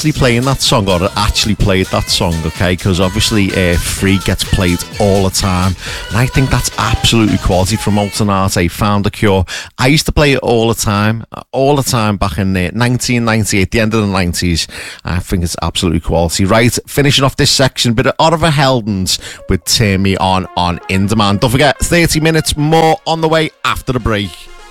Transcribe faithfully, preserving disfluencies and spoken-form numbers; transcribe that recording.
actually playing that song, or actually played that song, okay? Because obviously uh, Free gets played all the time, and I think that's absolutely quality from Alton Arte. Found a Cure. I used to play it all the time, all the time back in uh, nineteen ninety-eight, the end of the nineties. I think it's absolutely quality. Right, finishing off this section, bit of Oliver Heldens with Turn Me On on In Demand. Don't forget, thirty minutes more on the way after the break.